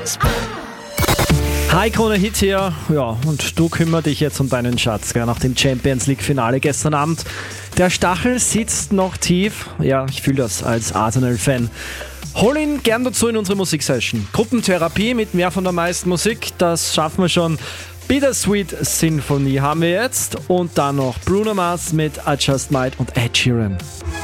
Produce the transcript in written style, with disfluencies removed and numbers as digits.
Hi, Krone Hit hier. Ja, und du kümmerst dich jetzt um deinen Schatz, gell, nach dem Champions League Finale gestern Abend. Der Stachel sitzt noch tief. Ja, ich fühle das als Arsenal-Fan. Hol ihn gern dazu in unsere Musiksession. Gruppentherapie mit mehr von der meisten Musik, das schaffen wir schon. Bittersweet Sinfonie haben wir jetzt. Und dann noch Bruno Mars mit I Just Might und Ed Sheeran.